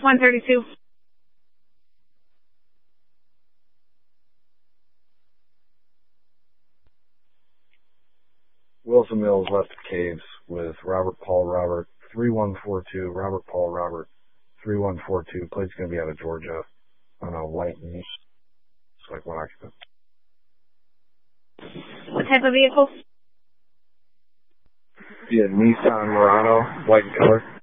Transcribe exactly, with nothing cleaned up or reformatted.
one thirty-two. Wilson Mills left the caves with Robert Paul Robert, three one four two, Robert Paul Robert, three one four two. Plate's going to be out of Georgia on a white and it's like one occupant. What type of vehicle? Be a Nissan Murano, white in color.